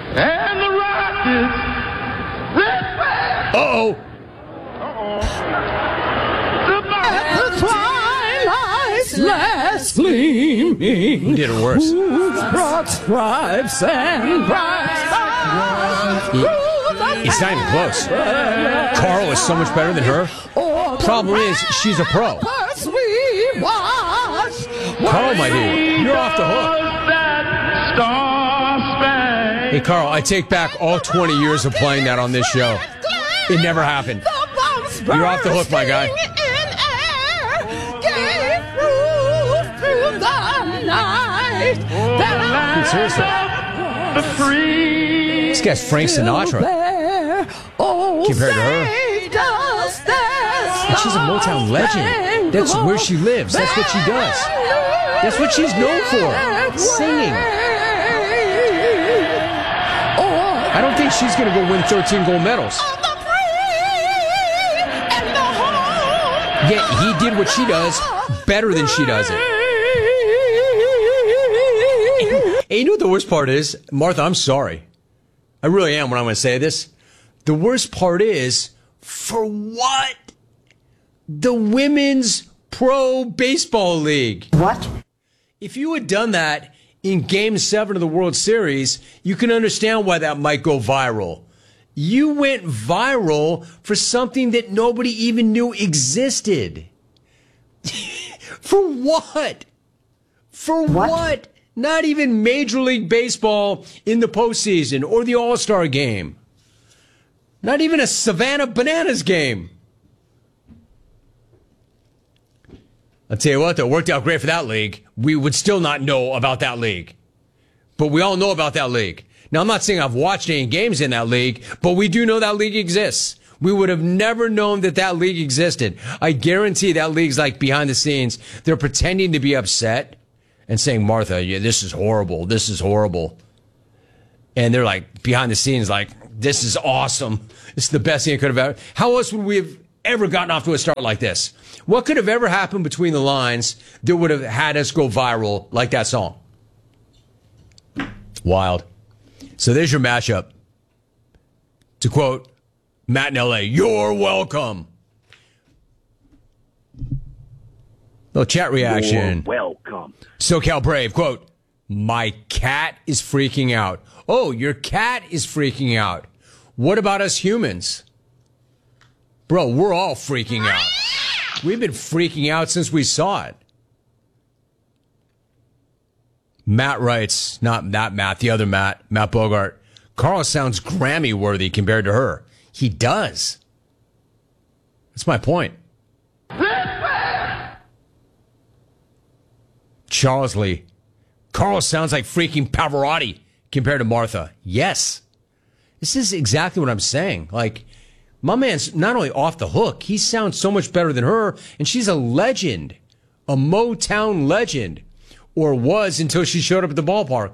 And the Rockets. Uh-oh. At the twilight's last gleaming. Who did it worse? Broad stripes and bright stars. It's not even close. Carl is so much better than her. Problem is, she's a pro. Carl, my dude, you're off the hook. Hey, Carl, I take back all 20 years of playing that on this show. It never happened. You're off the hook, my guy. Seriously. This guy's Frank Sinatra compared to her. She's a Motown legend. That's where she lives. That's what she does. That's what she's known for. Singing. I don't think she's going to go win 13 gold medals. Yet he did what she does better than she does it. Hey, you know what the worst part is? Martha, I'm sorry. I really am when I'm going to say this. The worst part is, for what? The Women's Pro Baseball League. What? If you had done that in Game 7 of the World Series, you can understand why that might go viral. You went viral for something that nobody even knew existed. For what? For what? Not even Major League Baseball in the postseason or the All-Star game. Not even a Savannah Bananas game. I'll tell you what, though, it worked out great for that league. We would still not know about that league. But we all know about that league. Now, I'm not saying I've watched any games in that league, but we do know that league exists. We would have never known that that league existed. I guarantee that league's like behind the scenes. They're pretending to be upset and saying, Martha, yeah, this is horrible. This is horrible. And they're like behind the scenes like, this is awesome. This is the best thing I could have ever. How else would we have ever gotten off to a start like this? What could have ever happened between the lines that would have had us go viral like that song? Wild. So there's your mashup. To quote Matt in L.A., you're welcome. Little chat reaction. You're welcome. SoCal Brave, quote, my cat is freaking out. Oh, your cat is freaking out. What about us humans? Bro, we're all freaking out. We've been freaking out since we saw it. Matt writes, not that Matt, the other Matt Bogart. Carl sounds Grammy-worthy compared to her. He does. That's my point. Charles Lee. Carl sounds like freaking Pavarotti compared to Martha. Yes. This is exactly what I'm saying. Like, my man's not only off the hook, he sounds so much better than her, and she's a legend. A Motown legend. Or was until she showed up at the ballpark.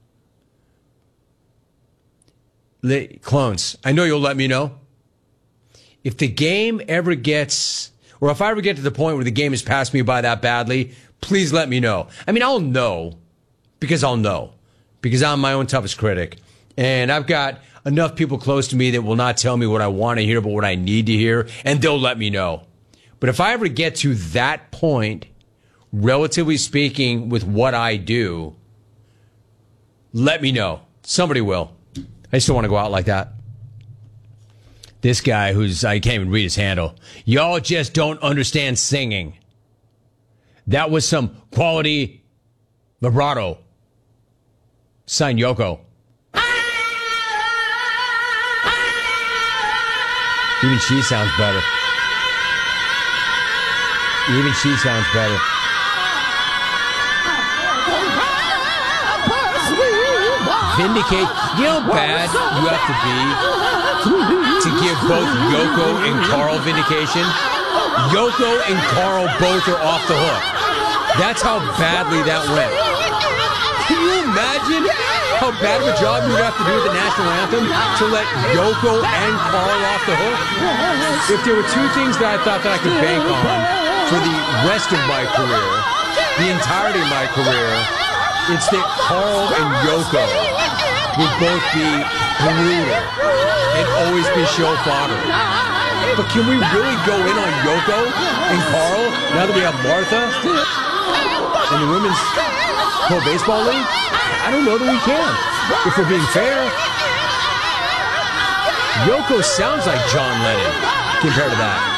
Clones, I know you'll let me know. If the game ever gets, or if I ever get to the point where the game has passed me by that badly, please let me know. I mean, I'll know. Because I'm my own toughest critic. And I've got enough people close to me that will not tell me what I want to hear, but what I need to hear, and they'll let me know. But if I ever get to that point, relatively speaking, with what I do, let me know. Somebody will. I just don't want to go out like that. This guy I can't even read his handle. Y'all just don't understand singing. That was some quality vibrato. Signed Yoko. Even she sounds better. Even she sounds better. Vindicate. You know how bad you have to be to give both Yoko and Carl vindication? Yoko and Carl both are off the hook. That's how badly that went. Can you imagine how bad of a job you would have to do with the national anthem to let Yoko and Carl off the hook? If there were two things that I thought that I could bank on for the rest of my career, the entirety of my career, it's that Carl and Yoko would both be brutal and always be show fodder. But can we really go in on Yoko and Carl now that we have Martha and the Women's Pro Baseball League? I don't know that we can, if we're being fair. Yoko sounds like John Lennon compared to that.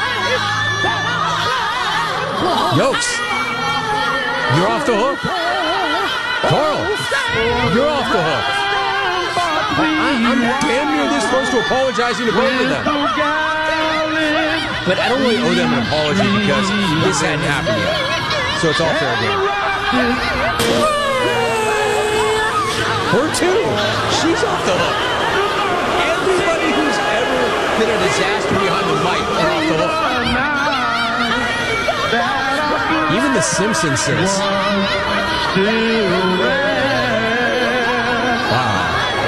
Yokes, you're off the hook. Carl, you're off the hook. I'm damn near this close to apologizing to both of them. But I don't really owe them an apology because this hadn't happened yet. So it's all fair game. Her too. She's off the hook. Everybody who's ever been a disaster behind the mic are off the hook. Even the Simpsons says. Wow.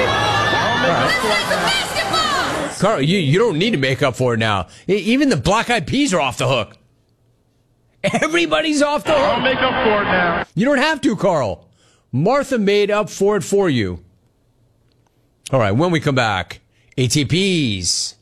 Carl, you don't need to make up for it now. Even the Black Eyed Peas are off the hook. Everybody's off the hook. I'll make up for it now. You don't have to, Carl. Martha made up for it for you. All right, when we come back, ATPs.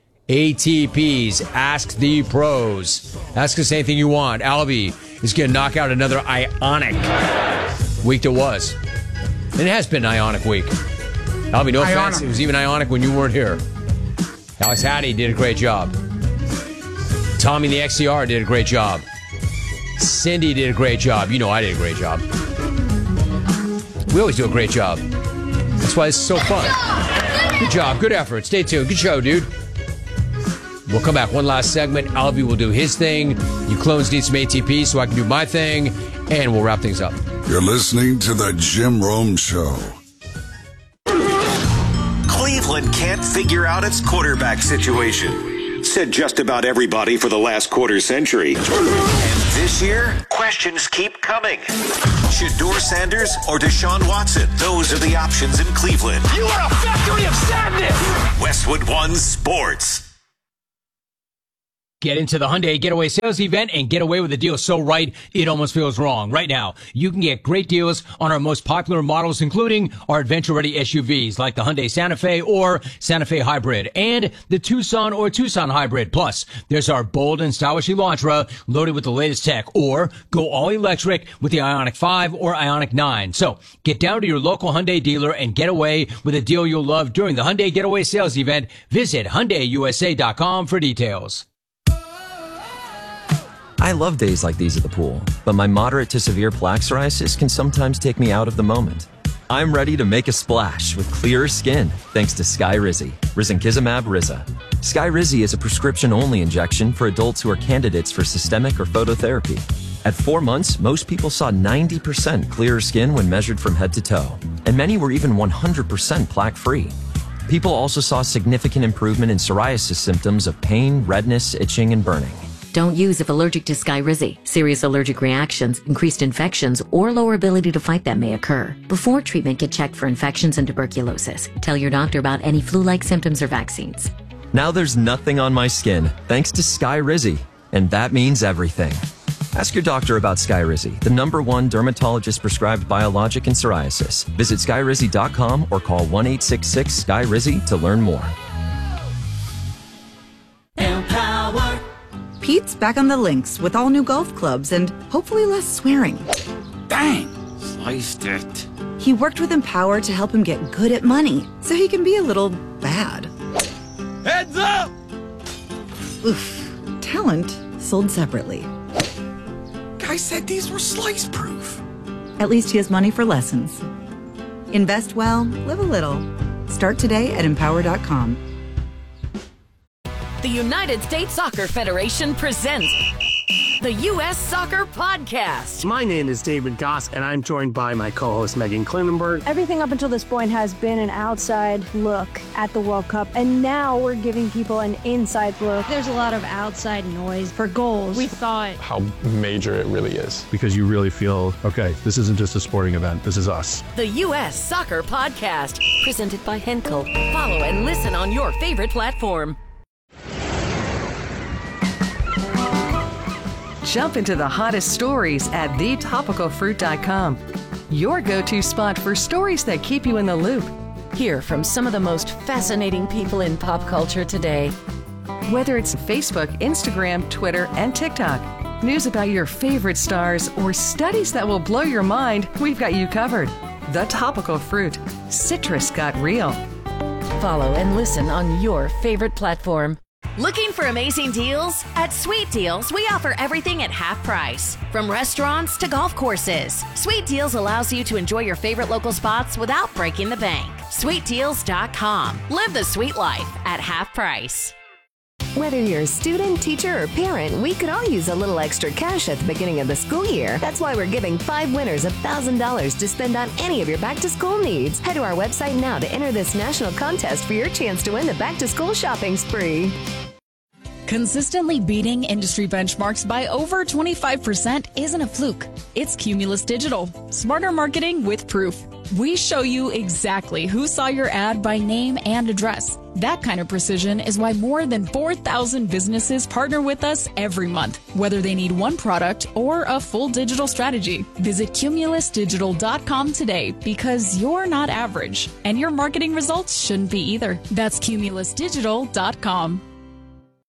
Ask the pros. Ask us anything you want. Albie is going to knock out another Ionic week that was. And it has been an Ionic week. Albie, no offense. It was even Ionic when you weren't here. Alex Hattie did a great job. Tommy the XCR did a great job. Cindy did a great job. You know I did a great job. We always do a great job. That's why it's so fun. Good job. Good effort. Stay tuned. Good show, dude. We'll come back. One last segment. Albie will do his thing. You clones need some ATP so I can do my thing. And we'll wrap things up. You're listening to The Jim Rome Show. Cleveland can't figure out its quarterback situation, said just about everybody for the last quarter century. And this year, questions keep coming. Shedeur Sanders or Deshaun Watson? Those are the options in Cleveland. You are a factory of sadness. Westwood One Sports. Get into the Hyundai Getaway Sales Event and get away with a deal so right, it almost feels wrong. Right now, you can get great deals on our most popular models, including our adventure-ready SUVs like the Hyundai Santa Fe or Santa Fe Hybrid and the Tucson or Tucson Hybrid. Plus, there's our bold and stylish Elantra loaded with the latest tech, or go all-electric with the Ioniq 5 or Ioniq 9. So, get down to your local Hyundai dealer and get away with a deal you'll love during the Hyundai Getaway Sales Event. Visit HyundaiUSA.com for details. I love days like these at the pool, but my moderate to severe plaque psoriasis can sometimes take me out of the moment. I'm ready to make a splash with clearer skin thanks to Skyrizi, Risankizumab Riza. Skyrizi is a prescription-only injection for adults who are candidates for systemic or phototherapy. At 4 months, most people saw 90% clearer skin when measured from head to toe, and many were even 100% plaque-free. People also saw significant improvement in psoriasis symptoms of pain, redness, itching, and burning. Don't use if allergic to Skyrizi. Serious allergic reactions, increased infections, or lower ability to fight them may occur. Before treatment, get checked for infections and tuberculosis. Tell your doctor about any flu-like symptoms or vaccines. Now there's nothing on my skin thanks to Skyrizi, and that means everything. Ask your doctor about Skyrizi, the #1 dermatologist-prescribed biologic in psoriasis. Visit Skyrizi.com or call 1-866-SKYRIZI to learn more. Pete's back on the links with all new golf clubs and hopefully less swearing. Dang, sliced it. He worked with Empower to help him get good at money, so he can be a little bad. Heads up! Oof. Talent sold separately. Guy said these were slice-proof. At least he has money for lessons. Invest well, live a little. Start today at Empower.com. The United States Soccer Federation presents the U.S. Soccer Podcast. My name is David Goss, and I'm joined by my co-host Megan Klinenberg. Everything up until this point has been an outside look at the World Cup, and now we're giving people an inside look. There's a lot of outside noise for goals. We thought how major it really is. Because you really feel, okay, this isn't just a sporting event, this is us. The U.S. Soccer Podcast, presented by Henkel. Follow and listen on your favorite platform. Jump into the hottest stories at thetopicalfruit.com. Your go-to spot for stories that keep you in the loop. Hear from some of the most fascinating people in pop culture today. Whether it's Facebook, Instagram, Twitter, and TikTok, news about your favorite stars, or studies that will blow your mind, we've got you covered. The Topical Fruit. Citrus got real. Follow and listen on your favorite platform. Looking for amazing deals? At Sweet Deals, we offer everything at half price. From restaurants to golf courses, Sweet Deals allows you to enjoy your favorite local spots without breaking the bank. SweetDeals.com. Live the sweet life at half price. Whether you're a student, teacher, or parent, we could all use a little extra cash at the beginning of the school year. That's why we're giving 5 winners $1,000 to spend on any of your back-to-school needs. Head to our website now to enter this national contest for your chance to win the back-to-school shopping spree. Consistently beating industry benchmarks by over 25% isn't a fluke. It's Cumulus Digital. Smarter marketing with proof. We show you exactly who saw your ad by name and address. That kind of precision is why more than 4,000 businesses partner with us every month, whether they need one product or a full digital strategy. Visit cumulusdigital.com today because you're not average, and your marketing results shouldn't be either. That's cumulusdigital.com.